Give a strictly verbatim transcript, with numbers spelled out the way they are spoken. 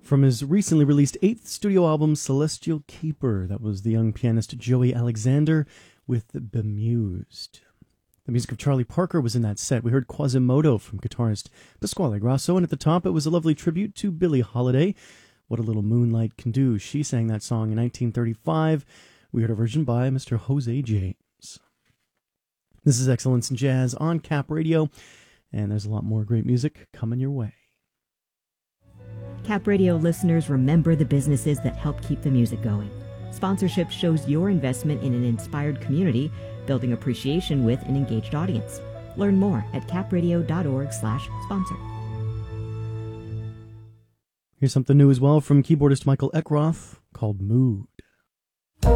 From his recently released eighth studio album, Celestial Keeper, that was the young pianist Joey Alexander with Bemused. The music of Charlie Parker was in that set. We heard Quasimodo from guitarist Pasquale Grasso, and at the top it was a lovely tribute to Billie Holiday, What a Little Moonlight Can Do. She sang that song in nineteen thirty-five. We heard a version by Mister Jose James. This is Excellence in Jazz on Cap Radio, and there's a lot more great music coming your way. Cap Radio listeners, remember the businesses that help keep the music going. Sponsorship shows your investment in an inspired community, building appreciation with an engaged audience. Learn more at capradio.org slash sponsor. Here's something new as well from keyboardist Michael Eckroth called Mood.